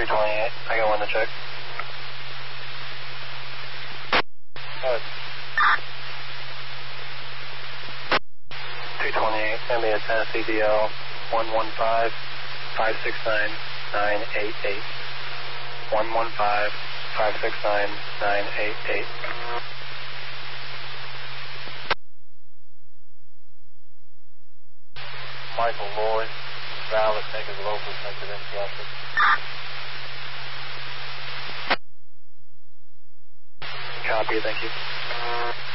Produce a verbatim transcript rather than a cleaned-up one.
two twenty-eight, I got one to check. Good. two twenty-eight, send me a Tennessee D L one one five, five six nine, nine eight eight. one one five, five six nine, nine eight eight. Michael Lloyd, valid, negative local, negative in traffic. Copy, thank you.